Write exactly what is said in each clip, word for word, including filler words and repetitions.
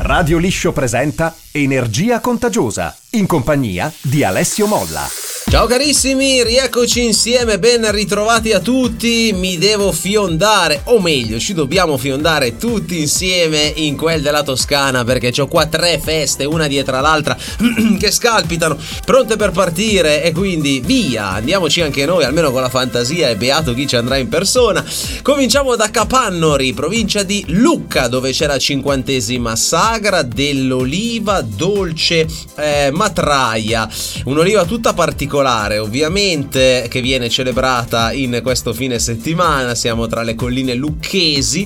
Radio Liscio presenta Energia Contagiosa, in compagnia di Alessio Molla. Ciao carissimi, rieccoci insieme, ben ritrovati a tutti. Mi devo fiondare, o meglio, ci dobbiamo fiondare tutti insieme in quel della Toscana, perché c'ho qua tre feste, una dietro l'altra, che scalpitano, pronte per partire, e quindi via, andiamoci anche noi, almeno con la fantasia, e beato chi ci andrà in persona. Cominciamo da Capannori, provincia di Lucca, dove c'è la cinquantesima sagra dell'oliva dolce eh, matraia, un'oliva tutta particolare ovviamente, che viene celebrata in questo fine settimana. Siamo tra le colline lucchesi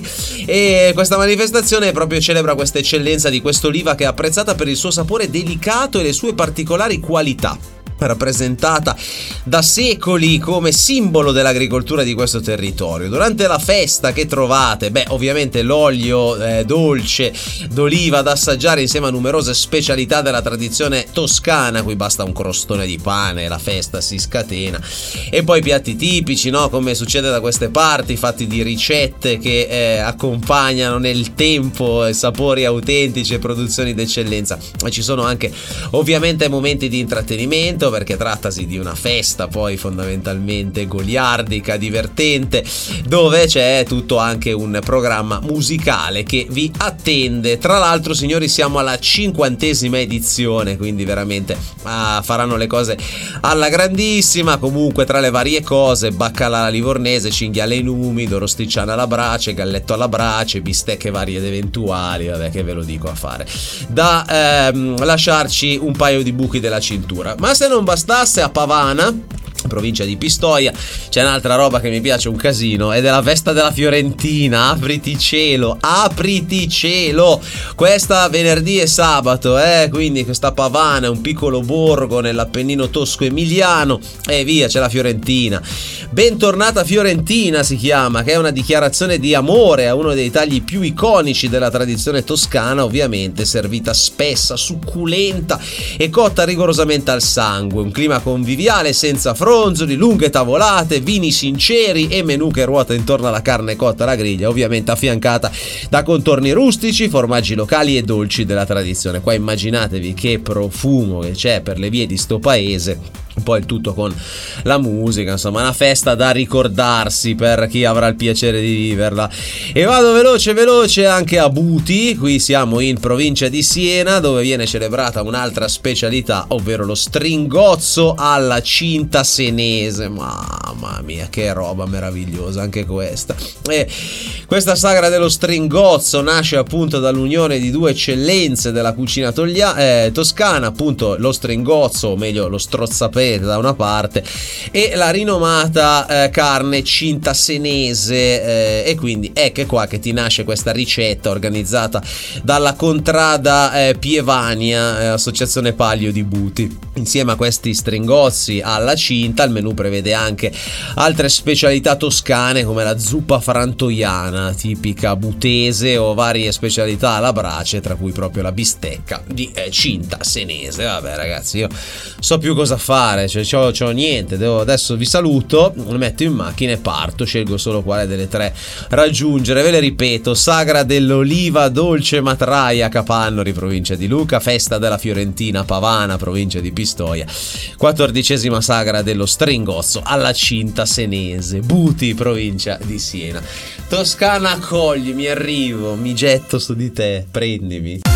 e questa manifestazione proprio celebra questa eccellenza di quest'oliva, che è apprezzata per il suo sapore delicato e le sue particolari qualità, rappresentata da secoli come simbolo dell'agricoltura di questo territorio. Durante la festa che trovate, beh, ovviamente l'olio eh, dolce d'oliva da assaggiare insieme a numerose specialità della tradizione toscana. Qui basta un crostone di pane e la festa si scatena, e poi piatti tipici, no? Come succede da queste parti, fatti di ricette che eh, accompagnano nel tempo sapori autentici e produzioni d'eccellenza. E ci sono anche ovviamente momenti di intrattenimento, perché trattasi di una festa poi fondamentalmente goliardica, divertente, dove c'è tutto anche un programma musicale che vi attende. Tra l'altro, signori, siamo alla cinquantesima edizione, quindi veramente ah, faranno le cose alla grandissima. Comunque, tra le varie cose, baccalà alla livornese, cinghiale in umido, rosticciana alla brace, galletto alla brace, bistecche varie ed eventuali, vabbè, che ve lo dico a fare, da ehm, lasciarci un paio di buchi della cintura. Ma se non bastasse, a Pavana, provincia di Pistoia, c'è un'altra roba che mi piace un casino, ed è la festa della Fiorentina. Apriti cielo, apriti cielo, questa venerdì e sabato, eh? Quindi questa Pavana è un piccolo borgo nell'Appennino tosco-emiliano, e via, c'è la Fiorentina. Bentornata Fiorentina si chiama, che è una dichiarazione di amore a uno dei tagli più iconici della tradizione toscana, ovviamente servita spessa, succulenta e cotta rigorosamente al sangue. Un clima conviviale senza fronzoli, lunghe tavolate, vini sinceri e menù che ruota intorno alla carne cotta alla griglia, ovviamente affiancata da contorni rustici, formaggi locali e dolci della tradizione. Qua immaginatevi che profumo che c'è per le vie di sto paese. Poi il tutto con la musica, insomma una festa da ricordarsi per chi avrà il piacere di viverla. E vado veloce veloce anche a Buti. Qui siamo in provincia di Siena, dove viene celebrata un'altra specialità, ovvero lo stringozzo alla cinta senese. Mamma mia, che roba meravigliosa anche questa. E questa sagra dello stringozzo nasce appunto dall'unione di due eccellenze della cucina toglia- eh, toscana, appunto lo stringozzo, o meglio lo strozzapete da una parte, e la rinomata eh, carne cinta senese, eh, e quindi ecco qua che ti nasce questa ricetta organizzata dalla Contrada eh, Pievania, eh, associazione Palio di Buti. Insieme a questi stringozzi alla cinta, il menù prevede anche altre specialità toscane come la zuppa frantoiana tipica butese, o varie specialità alla brace, tra cui proprio la bistecca di eh, cinta senese. Vabbè ragazzi, io so più cosa fare, cioè c'ho, c'ho niente, devo, adesso vi saluto, mi metto in macchina e parto, scelgo solo quale delle tre raggiungere. Ve le ripeto: sagra dell'oliva dolce matraia, Capannori, provincia di Lucca; festa della Fiorentina, Pavana, provincia di Pistoia; quattordicesima sagra dello stringozzo alla cinta senese, Buti, provincia di Siena. Toscana, accoglimi, arrivo, mi getto su di te, prendimi.